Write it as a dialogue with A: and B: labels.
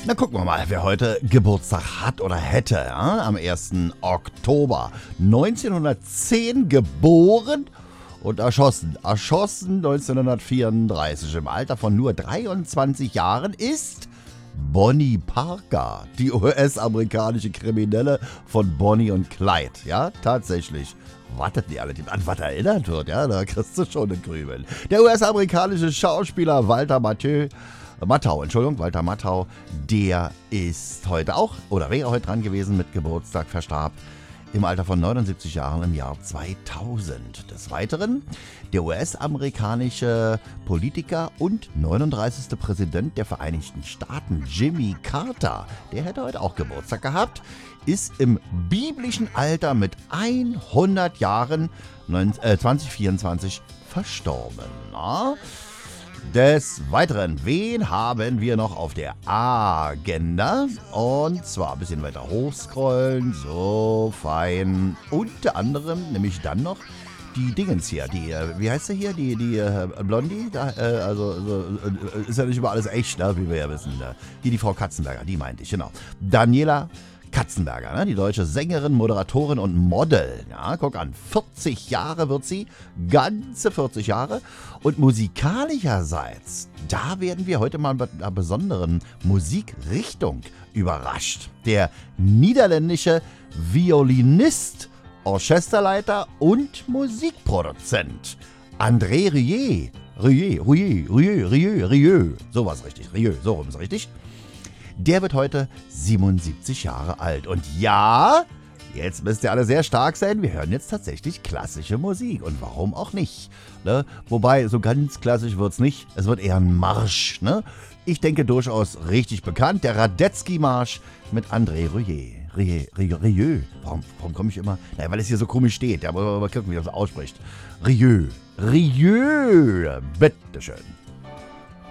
A: Na, gucken wir mal, wer heute Geburtstag hat oder hätte. Ja? Am 1. Oktober 1910 geboren und erschossen. Erschossen 1934 im Alter von nur 23 Jahren ist Bonnie Parker, die US-amerikanische Kriminelle von Bonnie und Clyde. Ja, tatsächlich. Wartet nicht alle, an was erinnert wird, ja, da kriegst du schon den Grübeln. Der US-amerikanische Schauspieler Walter Matthau, der ist heute auch, oder wäre heute dran gewesen mit Geburtstag, verstarb im Alter von 79 Jahren im Jahr 2000. Des Weiteren der US-amerikanische Politiker und 39. Präsident der Vereinigten Staaten, Jimmy Carter, der hätte heute auch Geburtstag gehabt, ist im biblischen Alter mit 100 Jahren 2024 verstorben. Na? Des Weiteren, wen haben wir noch auf der Agenda? Und zwar ein bisschen weiter hochscrollen, so fein. Unter anderem nämlich dann noch die Dingens hier, die, wie heißt sie hier, die Blondie? Ist ja nicht immer alles echt, ne, wie wir ja wissen. Ne? Die Frau Katzenberger, die meinte ich, genau. Daniela Katzenberger, ne? Die deutsche Sängerin, Moderatorin und Model. Ja, guck an, 40 Jahre wird sie, ganze 40 Jahre. Und musikalischerseits, da werden wir heute mal mit einer besonderen Musikrichtung überrascht. Der niederländische Violinist, Orchesterleiter und Musikproduzent André Rieu. Sowas richtig, Rieu, so rum ist richtig. Der wird heute 77 Jahre alt. Und ja, jetzt müsst ihr alle sehr stark sein. Wir hören jetzt tatsächlich klassische Musik. Und warum auch nicht? Ne? Wobei, so ganz klassisch wird es nicht. Es wird eher ein Marsch. Ne? Ich denke durchaus richtig bekannt. Der Radetzky-Marsch mit André Rieu. Warum komme ich immer? Naja, weil es hier so komisch steht. Ja, mal gucken, wie das ausspricht. Rieu. Bitteschön.